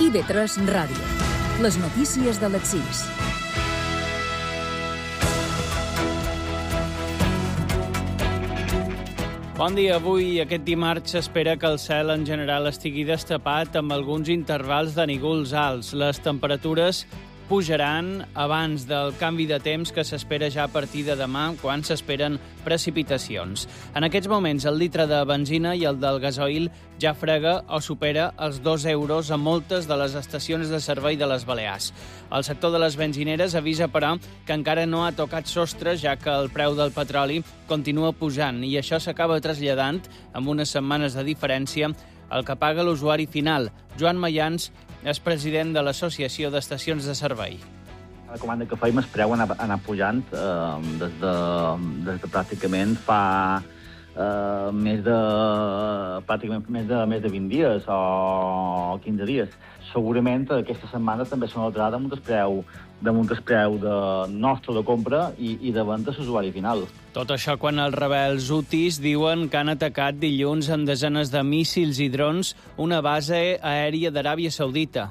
IB3 Ràdio. Les notícies de les 6. Bon dia. Avui, aquest dimarts, s'espera que el cel en general estigui destapat amb alguns intervals de núvols alts. Les temperatures pujaran abans del canvi de temps que s'espera ja a partir de demà, quan s'esperen precipitacions. En aquests moments, el litre de benzina i el del gasoil ja frega o supera els 2 euros a moltes de les estacions de servei de les Balears. El sector de les benzineres avisa, però, que encara no ha tocat sostre, ja que el preu del petroli continua pujant, i això s'acaba traslladant, amb unes setmanes de diferència, el que paga l'usuari final. Joan Mayans és president de l'Associació d'Estacions de Servei. La comanda que fèiem, el preu ha anat pujant des de pràcticament fa més de 20 dies o 15 dies. Segurament aquesta setmana també s'ha notat damunt el preu nostre de compra i de venda a l'usuari final. Tot això quan els rebels hutis diuen que han atacat dilluns amb desenes de míssils i drons una base aèria d'Aràbia Saudita.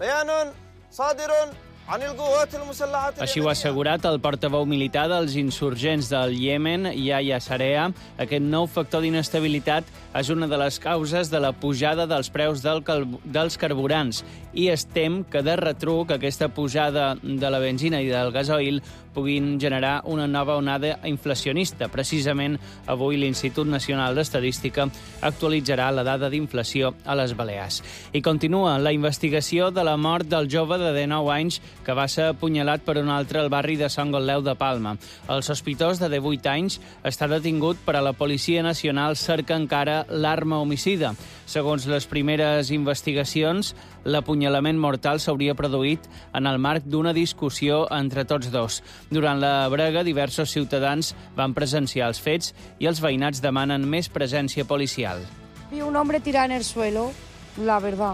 Així ho ha assegurat el portaveu militar dels insurgents del Iemen, Yahya Sarea. Aquest nou factor d'inestabilitat és una de les causes de la pujada dels preus dels carburants i es tem que de retruc aquesta pujada de la benzina i del gasoil puguin generar una nova onada inflacionista. Precisament avui l'Institut Nacional d'Estadística actualitzarà la dada d'inflació a les Balears. I continua la investigació de la mort del jove de 19 anys que va ser apunyalat per un altre al barri de Sant Gotleu de Palma. El sospitós de 18 anys està detingut, però la Policia Nacional cerca encara l'arma homicida. Segons les primeres investigacions, l'apunyalament mortal s'hauria produït en el marc d'una discussió entre tots dos. Durant la brega, diversos ciutadans van presenciar els fets i els veïnats demanen més presència policial. Vi un hombre tirado en el suelo, la verdad,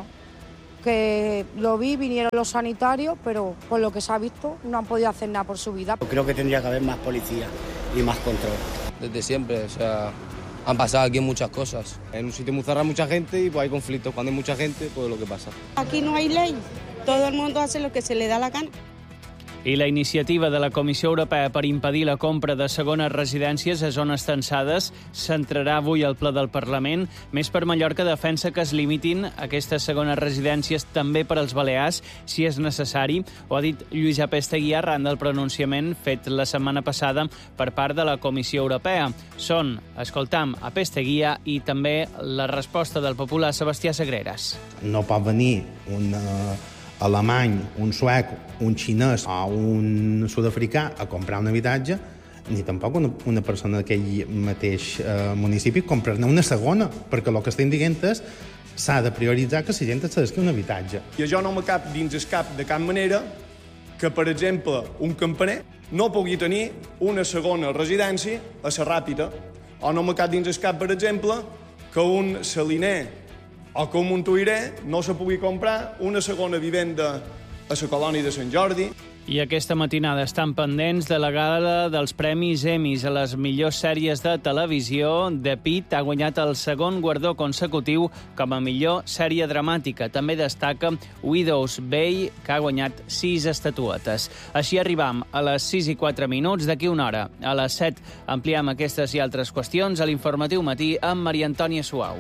que lo vi, vinieron los sanitarios, pero por lo que se ha visto no han podido hacer nada por su vida. Creo que tendría que haber más policía y más control. Desde siempre, o sea, han pasado aquí muchas cosas. En un sitio muy cerrado hay mucha gente y pues hay conflictos. Cuando hay mucha gente, pues lo que pasa. Aquí no hay ley, todo el mundo hace lo que se le da la gana. I la iniciativa de la Comissió Europea per impedir la compra de segones residències a zones tensades s'entrarà avui al ple del Parlament. Més per Mallorca defensa que es limitin aquestes segones residències també per als Balears, si és necessari. Ho ha dit Lluís Apesteguía arran del pronunciament fet la setmana passada per part de la Comissió Europea. Escoltam Apesteguía i també la resposta del popular Sebastià Sagreras. No pot venir un alemany, un suec, un xinès o un sud-africà a comprar un habitatge, ni tampoc una persona d'aquell mateix municipi comprar-ne una segona, perquè el que estem dient és s'ha de prioritzar que la gent accedeixi a un habitatge. I jo no me cap dins el cap de cap manera que, per exemple, un campaner no pugui tenir una segona residència a la Ràpita, o no me cap dins el cap, per exemple, que un saliner o que un montuïrer no se pugui comprar una segona vivenda a la colònia de Sant Jordi. I aquesta matinada estan pendents de la gala dels Premis Emmys a les millors sèries de televisió. The Pitt ha guanyat el segon guardó consecutiu com a millor sèrie dramàtica. També destaca Widow's Bay, que ha guanyat 6 estatuetes. Així arribam a les 6:04. D'aquí una hora, a les 7, ampliem aquestes i altres qüestions a l'Informatiu Matí amb Maria Antònia Suau.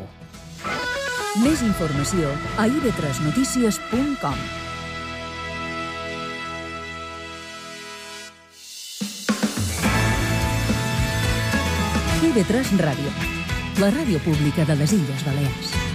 Més informació a ib3notícies.com. IB3 Ràdio, la ràdio pública de les Illes Balears.